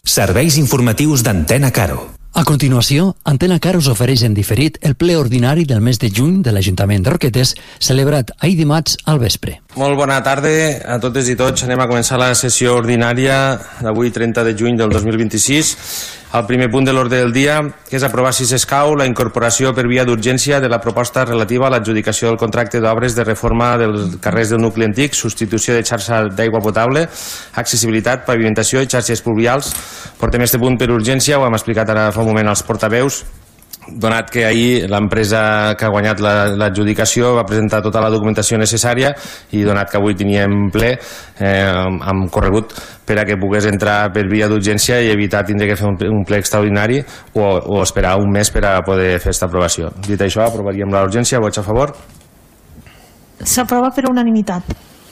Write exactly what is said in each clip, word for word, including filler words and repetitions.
Serveis informatius d'Antena Caro. A continuació, Antena Caro us ofereix en diferit el ple ordinari del mes de juny de l'Ajuntament de Roquetes, celebrat ahir dimarts al vespre. Molt bona tarda a totes i tots. Anem a començar la sessió ordinària d'avui, trenta de juny del dos mil vint-i-sis. El primer punt de l'ordre del dia, que és aprovar, si s'escau, la incorporació per via d'urgència de la proposta relativa a l'adjudicació del contracte d'obres de reforma dels carrers del nucli antic, substitució de xarxa d'aigua potable, accessibilitat, pavimentació i xarxes pluvials. Portem este punt per urgència, ho hem explicat ara fa un moment als portaveus, donat que ahir l'empresa que ha guanyat l'adjudicació va presentar tota la documentació necessària i donat que avui teníem ple, eh, hem corregut per a que pogués entrar per via d'urgència i evitar tindre que fer un ple extraordinari o, o esperar un mes per a poder fer aquesta aprovació. Dit això, aprovaríem l'urgència. Vots a favor? S'aprova per unanimitat.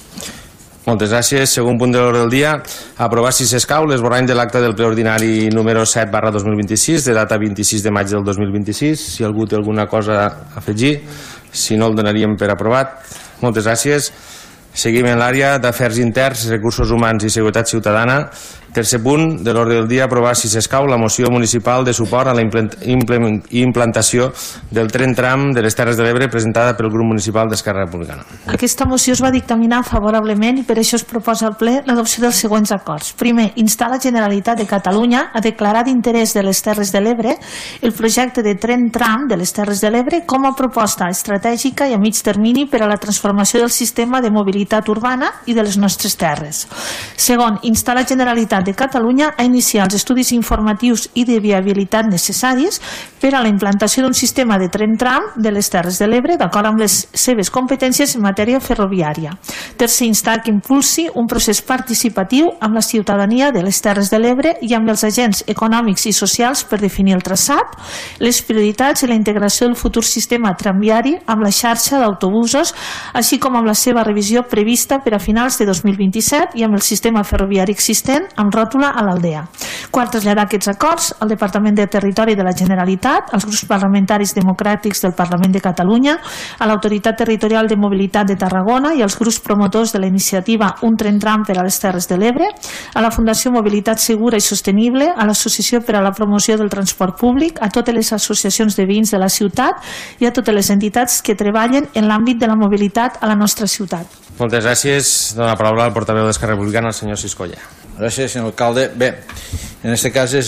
Moltes gràcies. Segon punt de l'ordre del dia, aprovar, si s'escau, l'esborrany de l'acte del ple ordinari número set barra dos mil vint-i-sis, de data vint-i-sis de maig del dos mil vint-i-sis. Si algú té alguna cosa a afegir, si no el donaríem per aprovat. Moltes gràcies. Seguim en l'àrea d'Afers Interns, Recursos Humans i Seguretat Ciutadana. Tercer punt de l'ordre del dia, aprovar, si s'escau, la moció municipal de suport a la implantació del tren tram de les Terres de l'Ebre presentada pel grup municipal d'Esquerra Republicana. Aquesta moció es va dictaminar favorablement i per això es proposa al ple l'adopció dels següents acords. Primer, instar la Generalitat de Catalunya a declarar d'interès de les Terres de l'Ebre el projecte de tren tram de les Terres de l'Ebre com a proposta estratègica i a mig termini per a la transformació del sistema de mobilitat urbana i de les nostres terres. Segon, instar la Generalitat de Catalunya a iniciar els estudis informatius i de viabilitat necessaris per a la implantació d'un sistema de tren tram de les Terres de l'Ebre d'acord amb les seves competències en matèria ferroviària. Tercer, instar que impulsi un procés participatiu amb la ciutadania de les Terres de l'Ebre i amb els agents econòmics i socials per definir el traçat, les prioritats i la integració del futur sistema tramviari amb la xarxa d'autobusos, així com amb la seva revisió prevista per a finals de dos mil vint-i-set i amb el sistema ferroviari existent amb ròtula a l'Aldea. Quart, traslladar aquests acords al Departament de Territori de la Generalitat, als grups parlamentaris democràtics del Parlament de Catalunya, a l'Autoritat Territorial de Mobilitat de Tarragona i als grups promotors de la iniciativa Un tren tram per a les Terres de l'Ebre, a la Fundació Mobilitat Segura i Sostenible, a l'Associació per a la Promoció del Transport Públic, a totes les associacions de veïns de la ciutat i a totes les entitats que treballen en l'àmbit de la mobilitat a la nostra ciutat. Moltes gràcies. Dono la paraula al portaveu d'Esquerra Republicana, el senyor Siscolla. Gràcies, senyor alcalde. Bé, en aquest cas és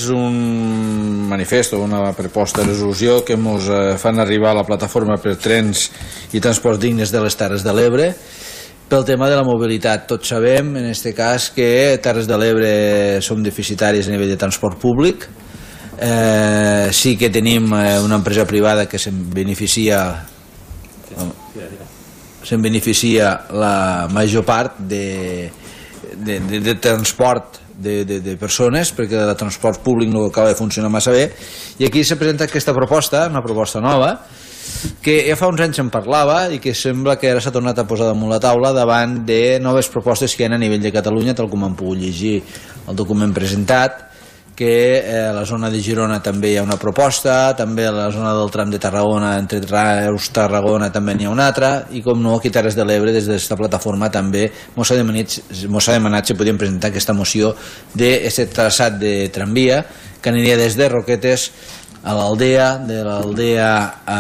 un manifest o una proposta de resolució que ens fan arribar a la plataforma per trens i transports dignes de les Terres de l'Ebre pel tema de la mobilitat. Tots sabem, en aquest cas, que Terres de l'Ebre som deficitaris a nivell de transport públic. Eh, sí que tenim una empresa privada que se'n beneficia se'n beneficia la major part de De, de, de transport de, de, de persones, perquè el transport públic no acaba de funcionar massa bé, i aquí se presenta aquesta proposta, una proposta nova, que ja fa uns anys en parlava i que sembla que ara s'ha tornat a posar damunt la taula davant de noves propostes que hi ha a nivell de Catalunya, tal com han pogut llegir el document presentat, que a la zona de Girona també hi ha una proposta, també a la zona del tram de Tarragona, entre Reus i Tarragona també n'hi ha una altra, i com no, aquí a Terres de l'Ebre, des d'aquesta plataforma també mos ha demanat, mos ha demanat si podíem presentar aquesta moció d'aquest traçat de tramvia que aniria des de Roquetes a l'Aldea, de l'Aldea a,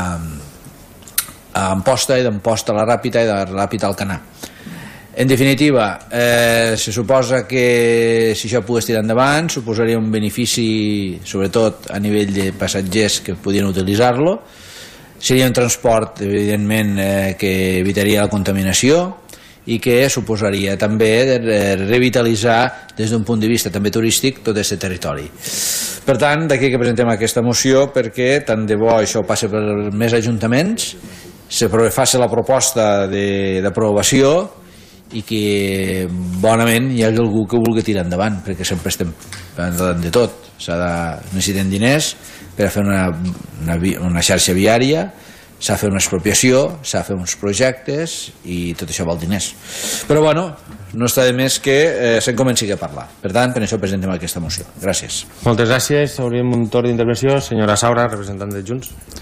a Amposta i d'Amposta a la Ràpita i de la Ràpita al Canà. En definitiva, eh, se suposa que si això pogués tirar endavant suposaria un benefici sobretot a nivell de passatgers que podien utilitzar-lo. Seria un transport evidentment eh, que evitaria la contaminació i que suposaria també de revitalitzar des d'un punt de vista també turístic tot aquest territori. Per tant, d'aquí que presentem aquesta moció, perquè tant de bo això passi per més ajuntaments, se faci la proposta d'aprovació i que bonament hi hagi algú que vulgui tirar endavant, perquè sempre estem parlant de tot. S'ha de, necessitem diners per a fer una, una, una xarxa viària, s'ha de fer una expropiació, s'ha de fer uns projectes i tot això val diners. Però bueno, no està de més que eh, se'n comenci a parlar. Per tant, per això presentem aquesta moció. Gràcies. Moltes gràcies. Obrim un torn d'intervenció. Senyora Saura, representant de Junts.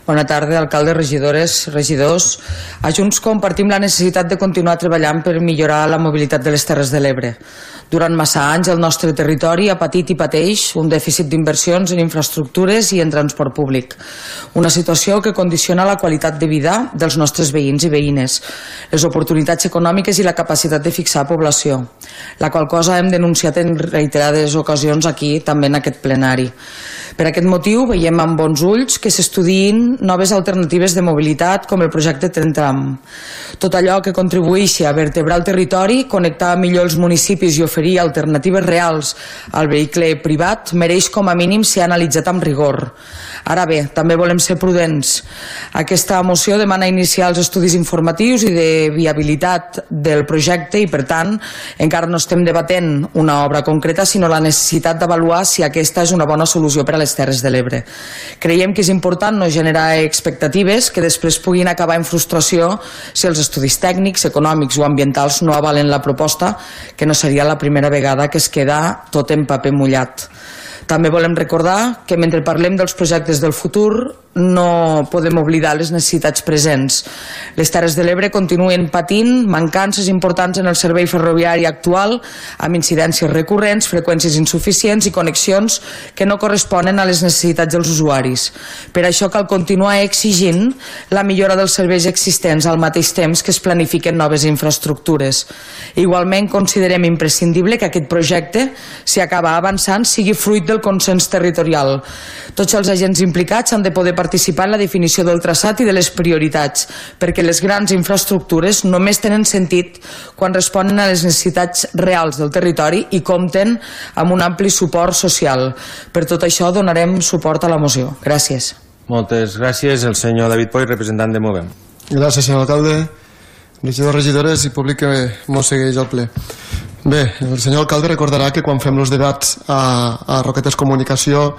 Bona tarda, alcalde, regidores, regidors. A Junts compartim la necessitat de continuar treballant per millorar la mobilitat de les Terres de l'Ebre. Durant massa anys el nostre territori ha patit i pateix un dèficit d'inversions en infraestructures i en transport públic. Una situació que condiciona la qualitat de vida dels nostres veïns i veïnes, les oportunitats econòmiques i la capacitat de fixar població, la qual cosa hem denunciat en reiterades ocasions aquí, també en aquest plenari. Per aquest motiu veiem amb bons ulls que s'estudiïn noves alternatives de mobilitat com el projecte Tren Tram. Tot allò que contribueixi a vertebrar el territori, connectar millor els municipis i oferir alternatives reals al vehicle privat mereix com a mínim ser analitzat amb rigor. Ara bé, també volem ser prudents. Aquesta moció demana iniciar els estudis informatius i de viabilitat del projecte i, per tant, encara no estem debatent una obra concreta, sinó la necessitat d'avaluar si aquesta és una bona solució per a les Terres de l'Ebre. Creiem que és important no generar expectatives que després puguin acabar en frustració si els estudis tècnics, econòmics o ambientals no avalen la proposta, que no seria la primera vegada que es queda tot en paper mullat. També volem recordar que mentre parlem dels projectes del futur no podem oblidar les necessitats presents. Les Terres de l'Ebre continuen patint mancances importants en el servei ferroviari actual, amb incidències recurrents, freqüències insuficients i connexions que no corresponen a les necessitats dels usuaris. Per això cal continuar exigint la millora dels serveis existents al mateix temps que es planifiquen noves infraestructures. Igualment considerem imprescindible que aquest projecte, si acaba avançant, sigui fruit del consens territorial. Tots els agents implicats han de poder participar en la definició del traçat i de les prioritats, perquè les grans infraestructures només tenen sentit quan responen a les necessitats reals del territori i compten amb un ampli suport social. Per tot això donarem suport a la moció. Gràcies. Moltes gràcies. El senyor David Poy, representant de Movem. Gràcies, senyor alcalde, regidors, regidores i públic que mos segueix al ple. Bé, el senyor alcalde recordarà que quan fem els debats a, a Roquetes Comunicació,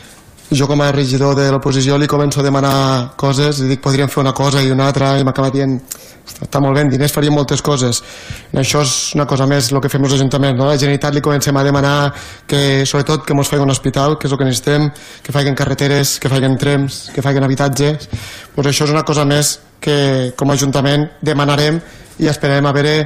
jo com a regidor de l'oposició li començo a demanar coses i dic podríem fer una cosa i una altra i m'acaba dient està molt bé, en diners faríem moltes coses. Això és una cosa més el que fem els ajuntaments, no? A la Generalitat li comencem a demanar que, sobretot, que ens faci un hospital, que és el que necessitem, que facin carreteres, que facin trens, que facin habitatges. Pues això és una cosa més que com a ajuntament demanarem i esperarem a veure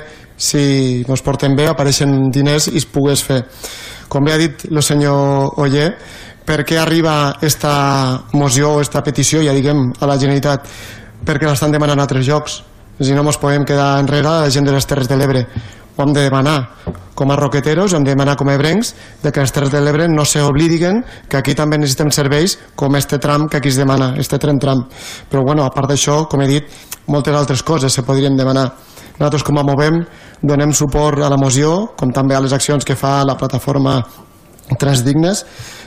si ens portem bé, apareixen diners i es pogués fer. Com bé ha dit el senyor Oller, per què arriba esta moció o esta petició, ja diguem, a la Generalitat? Perquè l'estan demanant a altres llocs. Si no ens podem quedar enrere la gent de les Terres de l'Ebre. Ho hem de demanar com a roqueteros, ho hem de demanar com a ebrencs, de que les Terres de l'Ebre no s'oblidin que aquí també necessitem serveis com este tram que aquí es demana, este tren tram. Però bueno, a part d'això, com he dit, moltes altres coses se podrien demanar. Nosaltres com a Movem donem suport a la moció, com també a les accions que fa la plataforma Transdignes,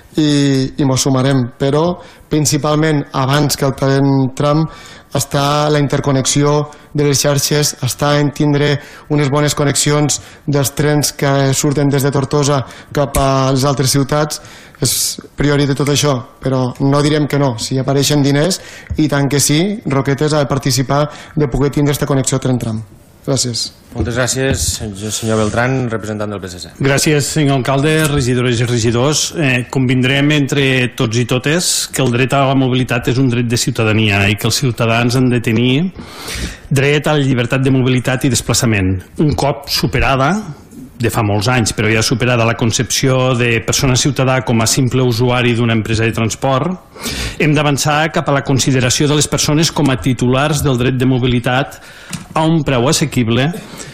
i, i mos sumarem, però principalment abans que el tren tram està la interconnexió de les xarxes, està en tindre unes bones connexions dels trens que surten des de Tortosa cap a les altres ciutats. És priori de tot això, però no direm que no. Si apareixen diners, i tant que sí, Roquetes ha de participar de poder tindre aquesta connexió tren-tram. Gràcies. Moltes gràcies, senyor Beltrán, representant del P S C. Gràcies, senyor alcalde, regidores i regidors. Eh, convindrem entre tots i totes que el dret a la mobilitat és un dret de ciutadania i que els ciutadans han de tenir dret a la llibertat de mobilitat i desplaçament. Un cop superada, de fa molts anys, però ja superada la concepció de persona ciutadà com a simple usuari d'una empresa de transport, hem d'avançar cap a la consideració de les persones com a titulars del dret de mobilitat a un preu assequible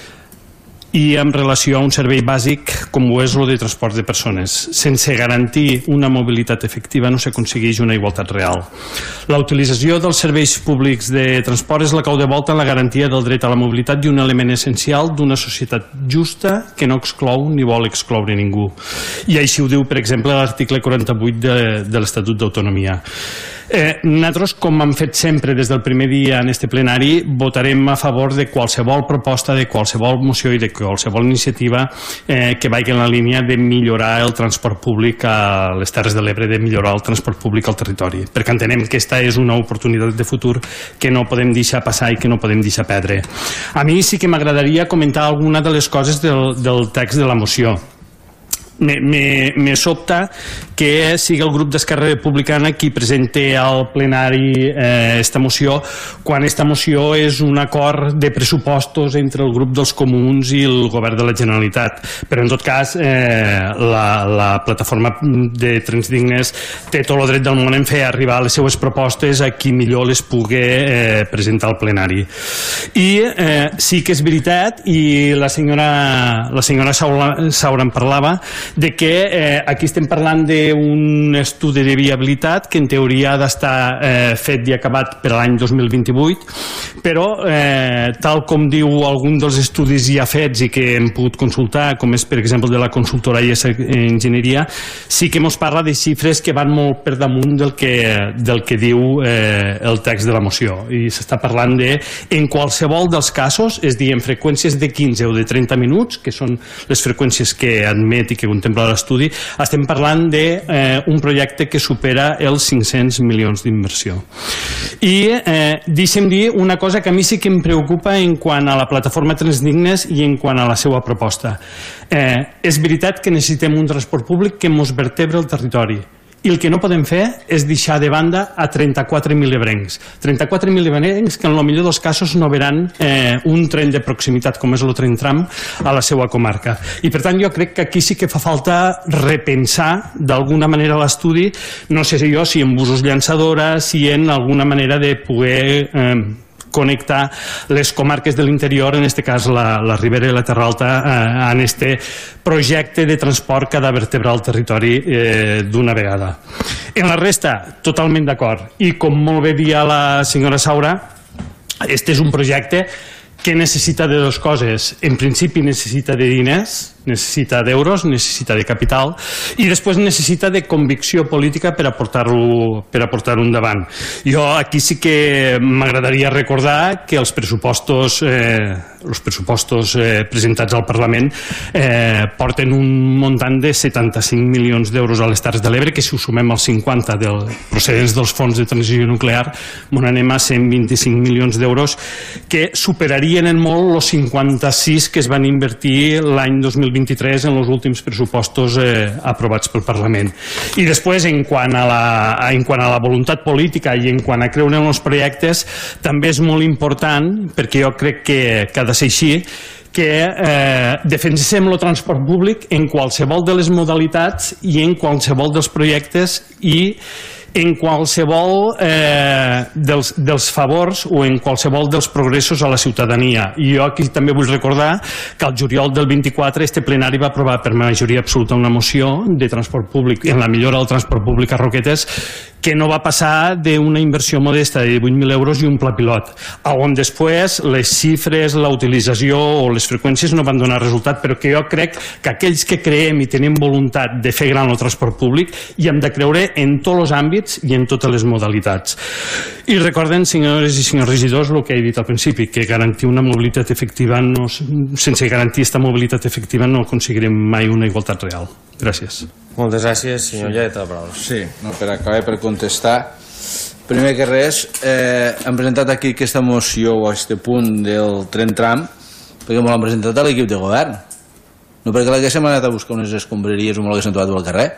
i en relació a un servei bàsic com ho és el de transport de persones. Sense garantir una mobilitat efectiva no s'aconsegueix una igualtat real. La utilització dels serveis públics de transport és la clau de volta en la garantia del dret a la mobilitat i un element essencial d'una societat justa que no exclou ni vol excloure ningú. I així ho diu, per exemple, l'article quaranta-vuit de, de l'Estatut d'Autonomia. Eh, nosaltres, com hem fet sempre des del primer dia en este plenari, votarem a favor de qualsevol proposta, de qualsevol moció i de qualsevol iniciativa eh, que vagi en la línia de millorar el transport públic a les Terres de l'Ebre, de millorar el transport públic al territori, perquè entenem que aquesta és una oportunitat de futur que no podem deixar passar i que no podem deixar perdre. A mi sí que m'agradaria comentar alguna de les coses del, del text de la moció. me, me, me sobta que sigui el grup d'Esquerra Republicana qui presente al plenari eh, esta moció, quan esta moció és un acord de pressupostos entre el grup dels comuns i el govern de la Generalitat. Però en tot cas eh, la, la plataforma de Trens Dignes té tot el dret del món en fer arribar les seues propostes a qui millor les pugui eh, presentar al plenari. I eh, sí que és veritat, i la senyora, la senyora Saura, Saura en parlava, de que eh, aquí estem parlant d'un estudi de viabilitat que en teoria ha d'estar eh, fet i acabat per l'any dos mil vint-i-vuit, però eh, tal com diu algun dels estudis ja fets i que hem pogut consultar, com és per exemple de la consultora I S Enginyeria, sí que ens parla de xifres que van molt per damunt del que, del que diu eh, el text de la moció, i s'està parlant de, en qualsevol dels casos, és a dir, en freqüències de quinze o de trenta minuts, que són les freqüències que admet i que contempla l'estudi, estem parlant d'un eh, projecte que supera els cinc-cents milions d'inversió. I eh, deixa'm dir una cosa que a mi sí que em preocupa en quant a la plataforma Trens Dignes i en quant a la seva proposta. Eh, és veritat que necessitem un transport públic que ens vertebra el territori, i el que no podem fer és deixar de banda a trenta-quatre mil ebrencs. trenta-quatre mil ebrencs que en el millor dels casos no veuran eh, un tren de proximitat com és el tren tram a la seva comarca. I per tant jo crec que aquí sí que fa falta repensar d'alguna manera l'estudi, no sé si jo, si en busos llançadora, si en alguna manera de poder eh, connectar les comarques de l'interior, en aquest cas la, la Ribera i la Terra Alta, eh, en aquest projecte de transport que ha de vertebrar el territori eh, d'una vegada. En la resta, totalment d'acord. I com molt bé dia la senyora Saura, este és un projecte que necessita de dues coses. En principi necessita de diners, necessita d'euros, necessita de capital, i després necessita de convicció política per a portar-lo per a portar-ho endavant. Jo aquí sí que m'agradaria recordar que els pressupostos eh, els pressupostos eh, presentats al Parlament eh, porten un muntant de setanta-cinc milions d'euros a les Terres de l'Ebre, que si ho sumem als cinquanta del, procedents dels fons de transició nuclear, on anem a cent vint-i-cinc milions d'euros, que superarien en molt els cinquanta-sis que es van invertir l'any dos mil vint-i-tres en els últims pressupostos eh, aprovats pel Parlament. I després, en quant a la, en quant a la voluntat política i en quant a creure en els projectes, també és molt important, perquè jo crec que, que ha de ser així, que eh, defensem el transport públic en qualsevol de les modalitats i en qualsevol dels projectes i en qualsevol eh, dels, dels favors o en qualsevol dels progressos a la ciutadania. I jo aquí també vull recordar que al juliol del vint-i-quatre este plenari va aprovar per majoria absoluta una moció de transport públic, en la millora del transport públic a Roquetes, que no va passar d'una inversió modesta de divuit mil euros i un pla pilot, on després les xifres, la utilització o les freqüències no van donar resultat, però que jo crec que aquells que creem i tenim voluntat de fer gran el transport públic hi hem de creure en tots els àmbits i en totes les modalitats. I recorden, senyores i senyors regidors, el que he dit al principi, que garantir una mobilitat efectiva, no, sense garantir aquesta mobilitat efectiva no aconseguirem mai una igualtat real. Gràcies. Moltes gràcies, senyor Llet. Sí, no, per acabar, per contestar. Primer que res, eh, hem presentat aquí aquesta moció o aquest punt del tren tram perquè m'ho l'han presentat a l'equip de govern. No perquè l'haguéssim anat a buscar unes escombraries o m'ho l'haguéssim trobat al carrer.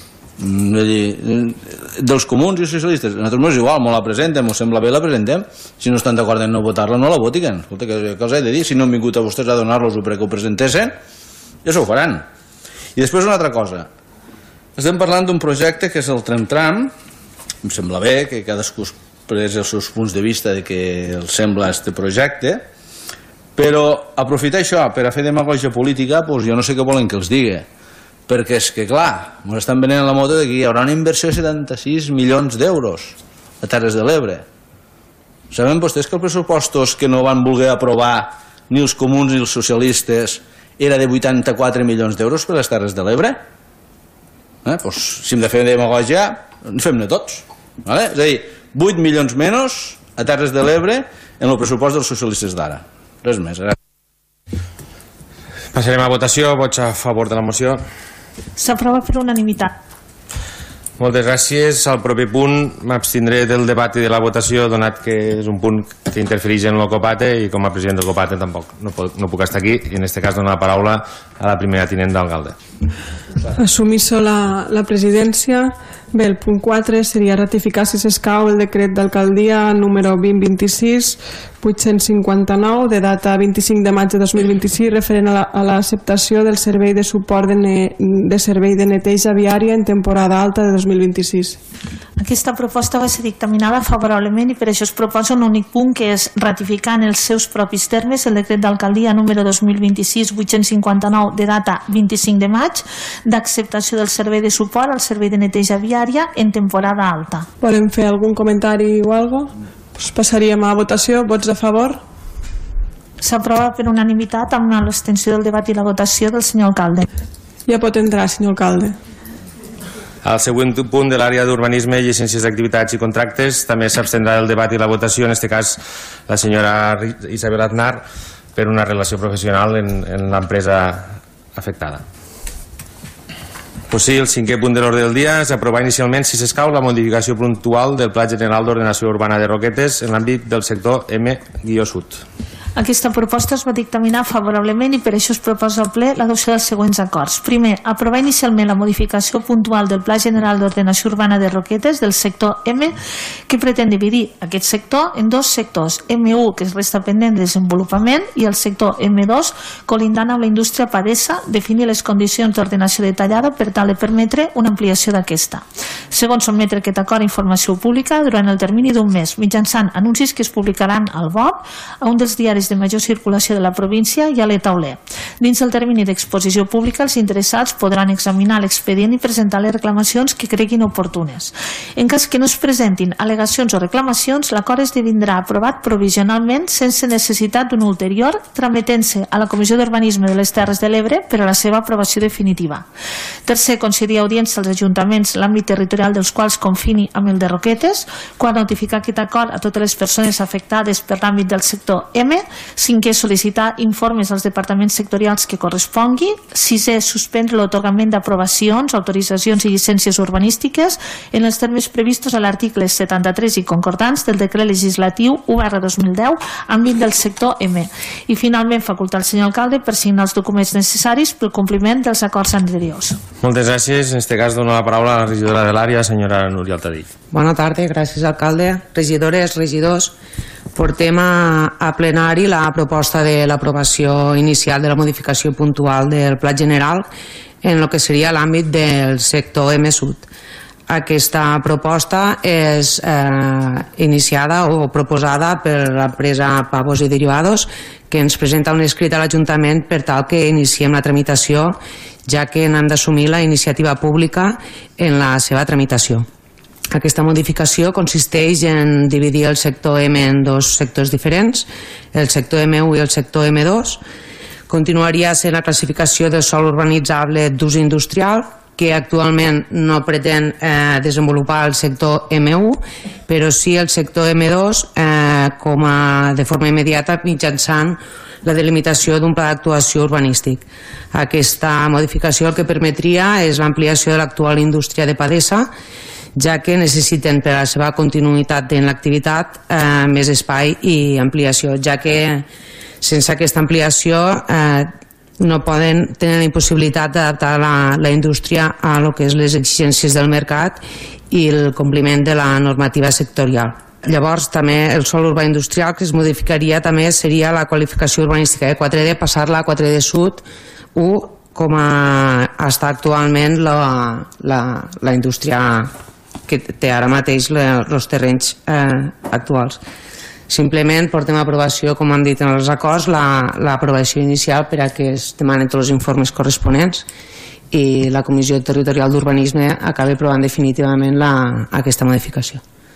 Dels comuns i socialistes, a nosaltres és igual, m'ho la presentem, m'ho sembla bé, la presentem. Si no estan d'acord en no votar-la, no la votiquen. Escolta, què els he de dir? Si no han vingut a vostès a donar-los-ho perquè ho presentessin, ja s'ho faran. I després una altra cosa. Estem parlant d'un projecte que és el tren tram. Em sembla bé que cadascú exprés els seus punts de vista de què els sembla aquest projecte, però aprofitar això per a fer demagògia política, doncs jo no sé què volen que els digui, perquè és que clar, ens estan venent la moto de que hi haurà una inversió de setanta-sis milions d'euros a Terres de l'Ebre. Saben vostès que els pressupostos que no van voler aprovar ni els comuns ni els socialistes era de vuitanta-quatre milions d'euros per les Terres de l'Ebre? Eh? Pues, si hem de fer demagògia, fem-ne tots. Vale? És a dir, vuit milions menys a Terres de l'Ebre en el pressupost dels socialistes d'ara. Res més. Gràcies. Passarem a votació. Vots a favor de la moció. S'aprova per unanimitat. Moltes gràcies. Al proper punt m'abstindré del debat i de la votació, donat que és un punt que interfereix en el COPATE i com a president del COPATE tampoc no puc, no puc estar aquí, i en aquest cas dono la paraula a la primera tinent d'alcalde. Assumir-se la, la presidència. Bé, el punt quatre seria ratificar si s'escau el decret d'alcaldia número vint vint-sis vuit-cents cinquanta-nou de data vint-i-cinc de maig de dos mil vint-i-sis referent a l'acceptació del servei de suport de, ne, de servei de neteja viària en temporada alta de dos mil vint-i-sis. Aquesta proposta va ser dictaminada favorablement i per això es proposa un únic punt, que és ratificar en els seus propis termes el decret d'alcaldia número dos mil vint-i-sis vuit-cents cinquanta-nou de data vint-i-cinc de maig d'acceptació del servei de suport al servei de neteja viària en temporada alta. Volem fer algun comentari o alguna cosa? Pues passaríem a votació. Vots a favor? S'aprova per unanimitat amb l'extensió del debat i la votació del senyor alcalde. Ja pot entrar, senyor alcalde. Al següent punt de l'àrea d'urbanisme, llicències d'activitats i contractes, també s'abstendrà el debat i la votació, en aquest cas la senyora Isabel Aznar, per una relació professional en, en l'empresa afectada. Pues sí, el cinquè punt de l'ordre del dia és aprovar inicialment, si s'escau, la modificació puntual del Pla General d'Ordenació Urbana de Roquetes en l'àmbit del sector M Sud. Aquesta proposta es va dictaminar favorablement i per això es proposa al ple l'adopció dels següents acords. Primer, aprovar inicialment la modificació puntual del Pla General d'Ordenació Urbana de Roquetes del sector M, que pretén dividir aquest sector en dos sectors, eme u, que es resta pendent de desenvolupament, i el sector eme dos, colindant amb la indústria Padesa, definir les condicions d'ordenació detallada per tal de permetre una ampliació d'aquesta. Segon, sotmetre aquest acord a informació pública durant el termini d'un mes, mitjançant anuncis que es publicaran al B O P, a un dels diaris de major circulació de la província i a l'e-tauler. Dins del termini d'exposició pública, els interessats podran examinar l'expedient i presentar les reclamacions que creguin oportunes. En cas que no es presentin al·legacions o reclamacions, l'acord esdevindrà aprovat provisionalment sense necessitat d'un ulterior, trametent-se a la Comissió d'Urbanisme de les Terres de l'Ebre per a la seva aprovació definitiva. Tercer, concedir audiència als ajuntaments l'àmbit territorial dels quals confini amb el de Roquetes, quan notificar aquest acord a totes les persones afectades per l'àmbit del sector M. Cinquè, sol·licitar informes als departaments sectorials que correspongui. Sisè, suspendre l'otorgament d'aprovacions, autoritzacions i llicències urbanístiques en els termes previstos a l'article setanta-tres i concordants del decret legislatiu u barra dos mil deu, àmbit del sector M. I finalment, facultar al senyor alcalde per signar els documents necessaris pel compliment dels acords anteriors. Moltes gràcies. En aquest cas dono la paraula a la regidora de l'àrea, senyora Núria Altadill. Bona tarda, gràcies alcalde, regidores, regidors. Portem a, a plenari la proposta de l'aprovació inicial de la modificació puntual del Pla General en el que seria l'àmbit del sector M Sud. Aquesta proposta és eh, iniciada o proposada per l'empresa Pavos i Derivados, que ens presenta un escrit a l'Ajuntament per tal que iniciem la tramitació, ja que n'hem d'assumir la iniciativa pública en la seva tramitació. Aquesta modificació consisteix en dividir el sector M en dos sectors diferents, el sector eme u i el sector eme dos. Continuaria sent la classificació de sòl urbanitzable d'ús industrial, que actualment no pretén eh, desenvolupar el sector eme u, però sí el sector eme dos eh, com a, de forma immediata mitjançant la delimitació d'un pla d'actuació urbanístic. Aquesta modificació el que permetria és l'ampliació de l'actual indústria de Padesa, ja que necessiten per a la seva continuïtat en l'activitat eh, més espai i ampliació, ja que sense aquesta ampliació eh, no poden tenir la impossibilitat d'adaptar la, la indústria a lo que és les exigències del mercat i el compliment de la normativa sectorial. Llavors també el sòl urbà industrial que es modificaria també seria la qualificació urbanística de quatre D, passar-la a quatre D Sud u com a està actualment la, la, la indústria que té ara mateix els terrenys eh, actuals. Simplement portem a aprovació, com han dit en els acords, l'aprovació la, inicial per a que es demanen tots els informes corresponents i la Comissió Territorial d'Urbanisme acabi aprovant definitivament la, aquesta modificació.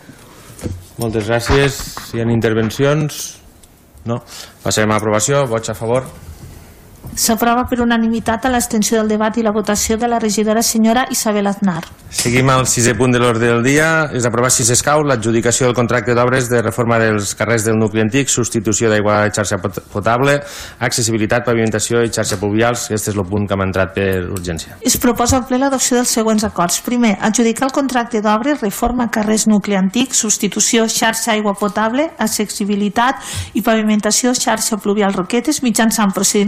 Moltes gràcies. Si hi ha intervencions? No. Passem a aprovació. Vots a favor? S'aprova per unanimitat a l'extensió del debat i la votació de la regidora senyora Isabel Aznar. Seguim al sisè punt de l'ordre del dia. És aprovar, si s'escau, l'adjudicació del contracte d'obres de reforma dels carrers del nucli antic, substitució d'aigua de xarxa potable, accessibilitat, pavimentació i xarxa pluvials. Aquest és el punt que m'ha entrat per urgència. Es proposa al ple l'adopció dels següents acords. Primer, adjudicar el contracte d'obres, reforma carrers nucli antic, substitució xarxa aigua potable, accessibilitat i pavimentació xarxa pluvial Roquetes mitjançant procediment obert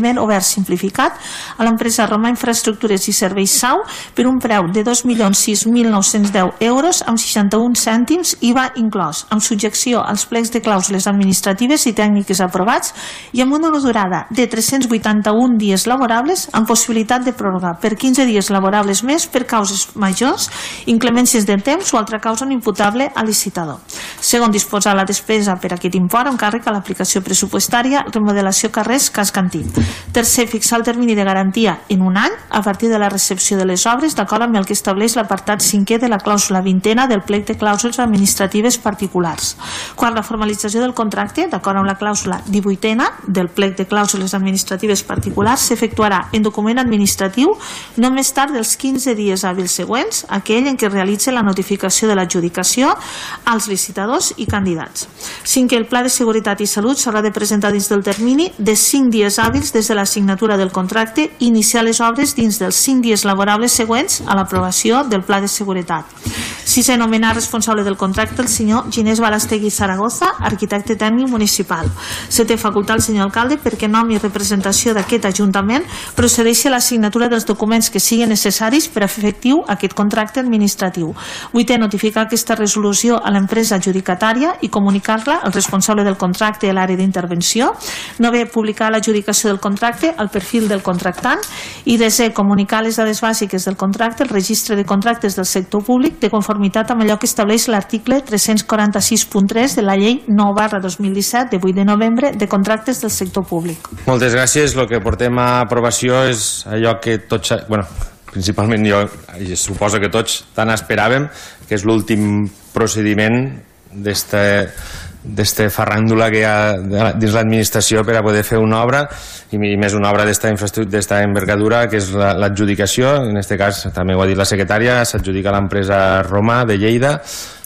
traç simplificat a l'empresa Roma Infraestructures i Serveis S A U per un preu de dos milions sis mil nou-cents deu euros amb seixanta-un cèntims I V A inclòs, amb subjecció als plecs de clàusules administratives i tècniques aprovats i amb una durada de tres-cents vuitanta-un dies laborables amb possibilitat de pròrroga per quinze dies laborables més per causes majors, inclemències de temps o altra causa no imputable al licitador. Segon, disposar la despesa per aquest import amb càrrec a l'aplicació pressupostària, remodelació carrers, cas Cantí. Tercer, fixar el termini de garantia en un any a partir de la recepció de les obres d'acord amb el que estableix l'apartat cinquè de la clàusula vintena del plec de clàusules administratives particulars. Quart, la formalització del contracte d'acord amb la clàusula divuitena del plec de clàusules administratives particulars s'efectuarà en document administratiu no més tard dels quinze dies hàbils següents, aquell en què realitza la notificació de l'adjudicació als licitadors i candidats. Cinquè, el pla de seguretat i salut s'haurà de presentar dins del termini de cinc dies hàbils des de la signatura del contracte i iniciar les obres dins dels cinc dies laborables següents a l'aprovació del pla de seguretat. Sisè, nomenar responsable del contracte el senyor Ginés Balastegui Zaragoza, arquitecte tècnic municipal. Setè, facultar al senyor alcalde perquè nom i representació d'aquest Ajuntament procedeixi a la signatura dels documents que siguin necessaris per a fer efectiu aquest contracte administratiu. Vuitè, notificar aquesta resolució a l'empresa adjudicatària i comunicar-la al responsable del contracte a l'àrea d'intervenció. Novè, publicar l'adjudicació del contracte al perfil del contractant. I desè, comunicar les dades bàsiques del contracte al registre de contractes del sector públic de conformitat amb allò que estableix l'article tres-cents quaranta-sis punt tres de la llei nou barra dos mil disset de vuit de novembre de contractes del sector públic. Moltes gràcies. El que portem a aprovació és allò que tots, bueno, principalment jo, suposo que tots tant esperàvem, que és l'últim procediment d'este d'esta farràndula que hi ha dins l'administració per a poder fer una obra i més una obra d'esta d'esta envergadura que és l'adjudicació. En aquest cas també ho ha dit la secretària, s'adjudica a l'empresa Roma de Lleida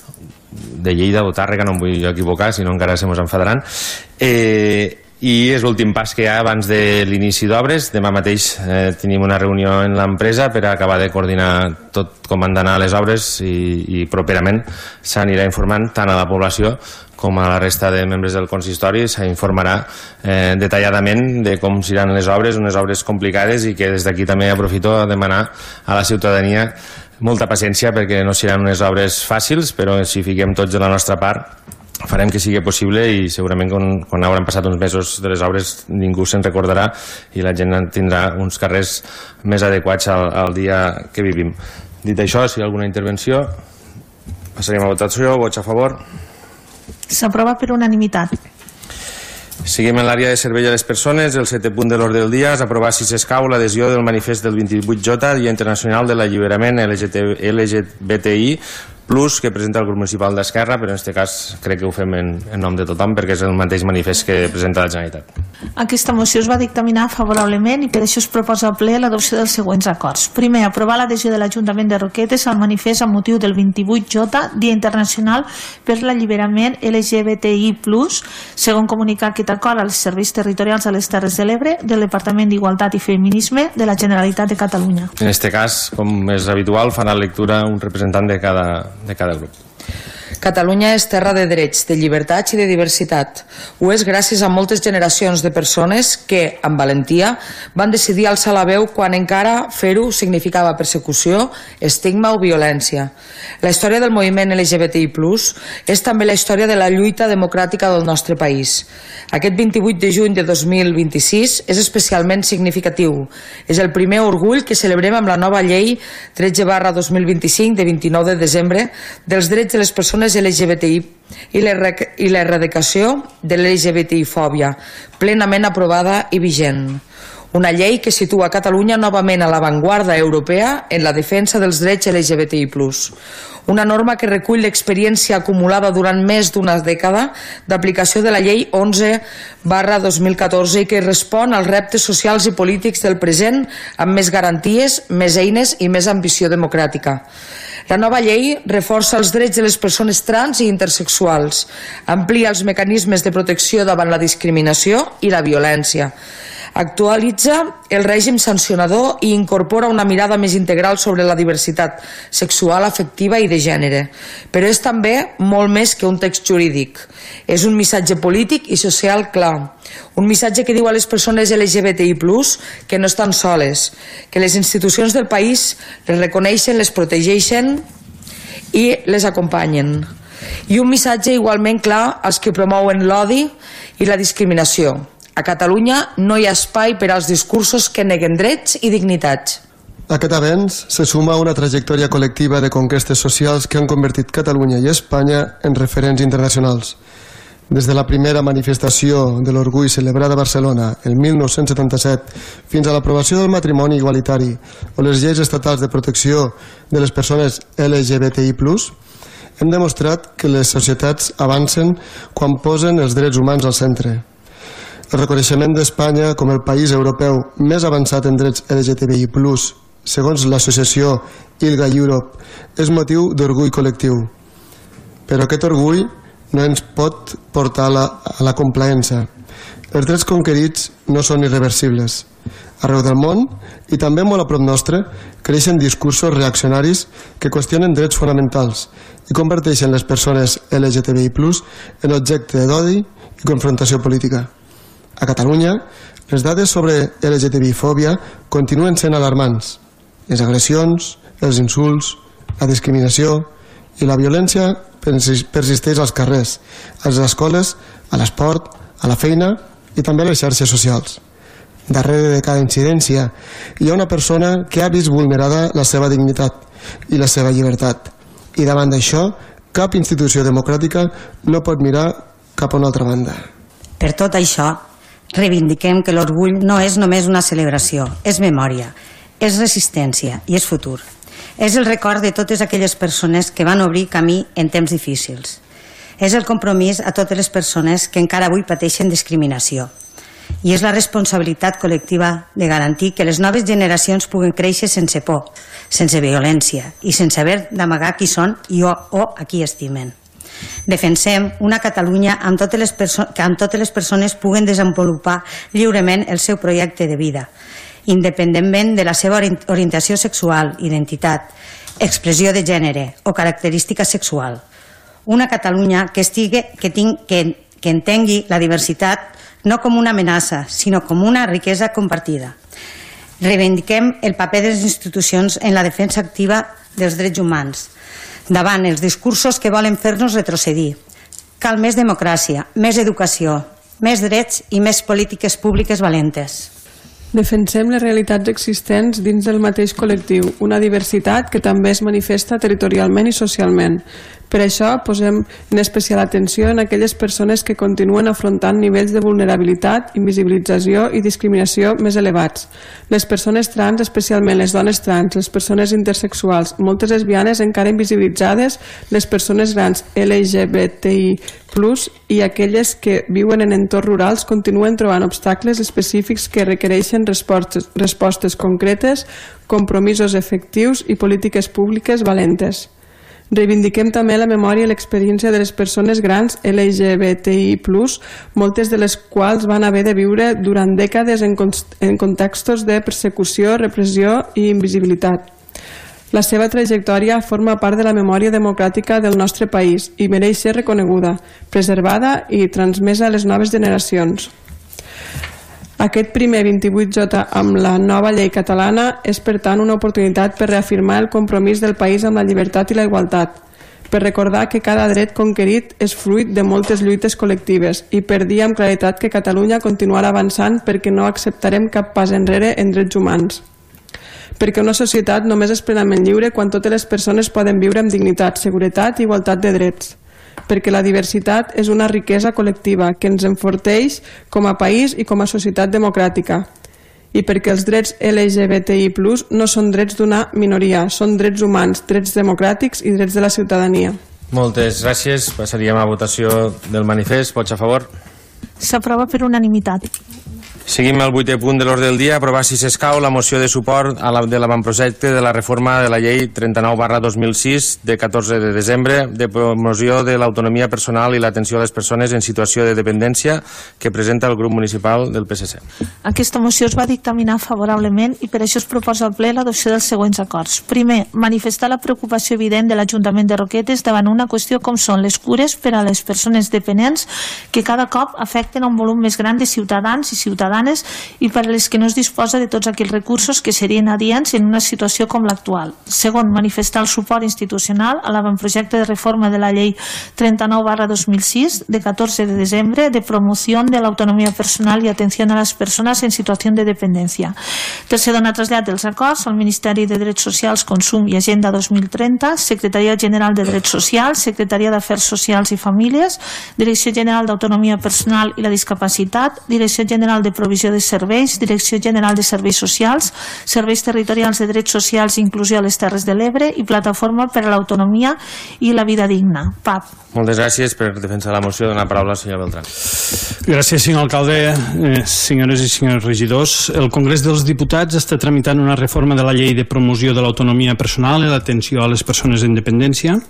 de Lleida o Tàrrega, no em vull equivocar, si no encara se mos enfadaran. Eh, i és l'últim pas que hi ha abans de l'inici d'obres. Demà mateix eh, tenim una reunió en l'empresa per acabar de coordinar tot com han d'anar les obres i, i properament s'anirà informant tant a la població com a la resta de membres del consistori. S'informarà eh, detalladament de com seran les obres, unes obres complicades i que des d'aquí també aprofito a demanar a la ciutadania molta paciència perquè no seran unes obres fàcils, però si fiquem tots de la nostra part farem que sigui possible i segurament quan, quan hauran passat uns mesos de les obres ningú se'n recordarà i la gent tindrà uns carrers més adequats al, al dia que vivim. Dit això, si hi ha alguna intervenció, passarem a votació. Vots a favor? S'aprova per unanimitat. Seguim en l'àrea de servei a les persones. El setè punt de l'ordre del dia és aprovar, si s'escau, l'adhesió del manifest del vint-i-vuit J, Dia Internacional de l'Alliberament L G B T I plus, que presenta el grup municipal d'Esquerra, però en aquest cas crec que ho fem en, en nom de tothom perquè és el mateix manifest que presenta la Generalitat. Aquesta moció es va dictaminar favorablement i per això es proposa al ple l'adopció dels següents acords. Primer, aprovar l'adhesió de l'Ajuntament de Roquetes al manifest amb motiu del vint-i-vuit J, Dia Internacional per l'Alliberament L G B T I plus, segon, comunicar aquest acord als serveis territorials a les Terres de l'Ebre del Departament d'Igualtat i Feminisme de la Generalitat de Catalunya. En aquest cas, com és habitual, farà lectura un representant de cada de cada grup. Catalunya és terra de drets, de llibertats i de diversitat. Ho és gràcies a moltes generacions de persones que, amb valentia, van decidir alçar la veu quan encara fer-ho significava persecució, estigma o violència. La història del moviment L G B T I plus, és també la història de la lluita democràtica del nostre país. Aquest vint-i-vuit de juny de dos mil vint-i-sis és especialment significatiu. És el primer orgull que celebrem amb la nova llei tretze barra dos mil vint-i-cinc de vint-i-nou de desembre dels drets de les persones L G B T I i l'erradicació de l'L G B T I fòbia, plenament aprovada i vigent. Una llei que situa Catalunya novament a l'avantguarda europea en la defensa dels drets L G B T I plus. Una norma que recull l'experiència acumulada durant més d'una dècada d'aplicació de la llei onze barra dos mil catorze i que respon als reptes socials i polítics del present amb més garanties, més eines i més ambició democràtica. La nova llei reforça els drets de les persones trans i intersexuals, amplia els mecanismes de protecció davant la discriminació i la violència. Actualitza el règim sancionador i incorpora una mirada més integral sobre la diversitat sexual, afectiva i de gènere. Però és també molt més que un text jurídic. És un missatge polític i social clar. Un missatge que diu a les persones L G B T I plus, que no estan soles, que les institucions del país les reconeixen, les protegeixen i les acompanyen. I un missatge igualment clar als que promouen l'odi i la discriminació. A Catalunya no hi ha espai per als discursos que neguen drets i dignitats. Aquest avenç se suma a una trajectòria col·lectiva de conquestes socials que han convertit Catalunya i Espanya en referents internacionals. Des de la primera manifestació de l'orgull celebrada a Barcelona el mil nou-cents setanta-set fins a l'aprovació del matrimoni igualitari o les lleis estatals de protecció de les persones L G B T I plus, hem demostrat que les societats avancen quan posen els drets humans al centre. El reconeixement d'Espanya com el país europeu més avançat en drets L G T B I plus, segons l'associació ILGA Europe, és motiu d'orgull col·lectiu. Però aquest orgull no ens pot portar a la, a la complaença. Els drets conquerits no són irreversibles. Arreu del món, i també molt a prop nostre, creixen discursos reaccionaris que qüestionen drets fonamentals i converteixen les persones L G T B I plus en objecte d'odi i confrontació política. A Catalunya, les dades sobre L G T B I fòbia continuen sent alarmants. Les agressions, els insults, la discriminació i la violència persisteix als carrers, a les escoles, a l'esport, a la feina i també a les xarxes socials. Darrere de cada incidència hi ha una persona que ha vist vulnerada la seva dignitat i la seva llibertat. I davant d'això, cap institució democràtica no pot mirar cap a una altra banda. Per tot això, reivindiquem que l'orgull no és només una celebració, és memòria, és resistència i és futur. És el record de totes aquelles persones que van obrir camí en temps difícils. És el compromís a totes les persones que encara avui pateixen discriminació. I és la responsabilitat col·lectiva de garantir que les noves generacions puguen créixer sense por, sense violència i sense haver d'amagar qui són i o, o a qui estimen. Defensem una Catalunya amb totes les que amb totes les persones puguen desenvolupar lliurement el seu projecte de vida, independentment de la seva orientació sexual, identitat, expressió de gènere o característica sexual. Una Catalunya que, estigui, que, ting, que, que entengui la diversitat no com una amenaça, sinó com una riquesa compartida. Reivindiquem el paper de les institucions en la defensa activa dels drets humans, davant els discursos que volen fer-nos retrocedir. Cal més democràcia, més educació, més drets i més polítiques públiques valentes. Defensem les realitats existents dins del mateix col·lectiu, una diversitat que també es manifesta territorialment i socialment. Per això posem en especial atenció en aquelles persones que continuen afrontant nivells de vulnerabilitat, invisibilització i discriminació més elevats. Les persones trans, especialment les dones trans, les persones intersexuals, moltes lesbianes encara invisibilitzades, les persones grans L G B T I plus, i aquelles que viuen en entorns rurals continuen trobant obstacles específics que requereixen respostes, respostes concretes, compromisos efectius i polítiques públiques valentes. Reivindiquem també la memòria i l'experiència de les persones grans L G B T I plus, moltes de les quals van haver de viure durant dècades en, en contextos de persecució, repressió i invisibilitat. La seva trajectòria forma part de la memòria democràtica del nostre país i mereix ser reconeguda, preservada i transmesa a les noves generacions. Aquest primer vint-i-vuit J amb la nova llei catalana és, per tant, una oportunitat per reafirmar el compromís del país amb la llibertat i la igualtat, per recordar que cada dret conquerit és fruit de moltes lluites col·lectives i per dir amb claretat que Catalunya continuarà avançant perquè no acceptarem cap pas enrere en drets humans. Perquè una societat només és plenament lliure quan totes les persones poden viure amb dignitat, seguretat i igualtat de drets. Perquè la diversitat és una riquesa col·lectiva que ens enforteix com a país i com a societat democràtica. I perquè els drets L G B T I plus, no són drets d'una minoria, són drets humans, drets democràtics i drets de la ciutadania. Moltes gràcies. Passaríem a votació del manifest. Vots a favor? S'aprova per unanimitat. Seguim el vuitè punt de l'ordre del dia, aprovar si s'escau la moció de suport a la, de l'avantprojecte de la reforma de la llei trenta-nou barra dos mil sis de catorze de desembre de promoció de l'autonomia personal i l'atenció a les persones en situació de dependència que presenta el grup municipal del P S C. Aquesta moció es va dictaminar favorablement i per això es proposa al ple l'adopció dels següents acords. Primer, manifestar la preocupació evident de l'Ajuntament de Roquetes davant una qüestió com són les cures per a les persones dependents que cada cop afecten a un volum més gran de ciutadans i ciutadanes i per a les que no es disposa de tots aquells recursos que serien adients en una situació com l'actual. Segon, manifestar el suport institucional a l'avantprojecte de reforma de la llei trenta-nou barra dos mil sis de catorze de desembre de promoció de l'autonomia personal i atenció a les persones en situació de dependència. Tercer, donar trasllat dels acords al Ministeri de Drets Socials, Consum i Agenda dos mil trenta, Secretaria General de Drets Socials, Secretaria d'Afers Socials i Famílies, Direcció General d'Autonomia Personal i la Discapacitat, Direcció General de Provisió de Serveis, Direcció General de Serveis Socials, Serveis Territorials de Drets Socials i Inclusió a les Terres de l'Ebre i Plataforma per a l'Autonomia i la Vida Digna. P A P. Moltes gràcies per defensar la moció. Donar paraula al senyor Beltrán. Gràcies, senyor alcalde, eh, senyores i senyors regidors. El Congrés dels Diputats està tramitant una reforma de la llei de promoció de l'autonomia personal i l'atenció a les persones en dependència.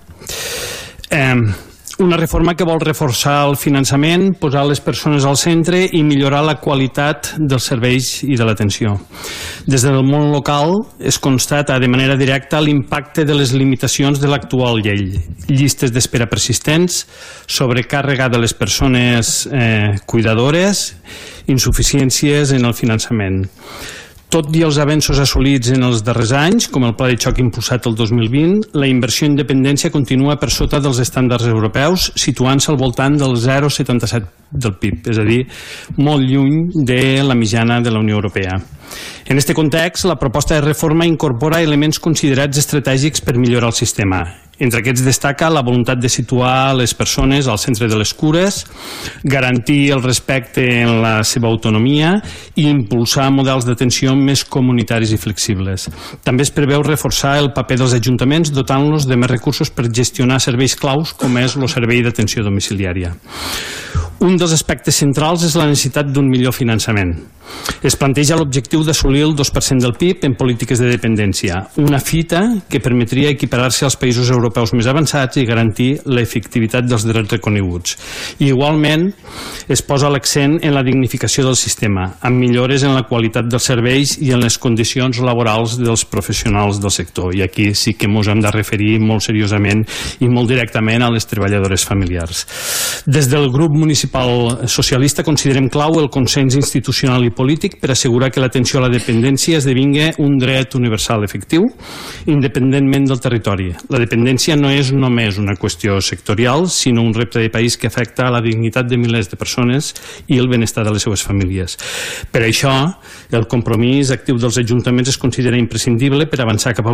Eh, Una reforma que vol reforçar el finançament, posar les persones al centre i millorar la qualitat dels serveis i de l'atenció. Des del món local es constata de manera directa l'impacte de les limitacions de l'actual llei. Llistes d'espera persistents, sobrecàrrega de les persones eh, cuidadores, insuficiències en el finançament. Tot i els avenços assolits en els darrers anys, com el pla de xoc impulsat el dos mil vint, la inversió en dependència continua per sota dels estàndards europeus, situant-se al voltant del zero coma setanta-set del P I B, és a dir, molt lluny de la mitjana de la Unió Europea. En aquest context, la proposta de reforma incorpora elements considerats estratègics per millorar el sistema. Entre aquests destaca la voluntat de situar les persones al centre de les cures, garantir el respecte en la seva autonomia i impulsar models d'atenció més comunitaris i flexibles. També es preveu reforçar el paper dels ajuntaments dotant-los de més recursos per gestionar serveis claus com és el servei d'atenció domiciliària. Un dels aspectes centrals és la necessitat d'un millor finançament. Es planteja l'objectiu d'assolir el dos per cent del P I B en polítiques de dependència, una fita que permetria equiparar-se als països europeus més avançats i garantir l'efectivitat dels drets reconeguts. I igualment es posa l'accent en la dignificació del sistema, amb millores en la qualitat dels serveis i en les condicions laborals dels professionals del sector. I aquí sí que ens hem de referir molt seriosament i molt directament a les treballadores familiars. Des del grup municipal socialista considerem clau el consens institucional i polític per assegurar que l'atenció a la dependència esdevingui un dret universal efectiu, independentment del territori. La dependència no és només una qüestió sectorial, sinó un repte de país que afecta a la dignitat de milers de persones i el benestar de les seues famílies. Per això, el compromís actiu dels ajuntaments es considera imprescindible per avançar cap a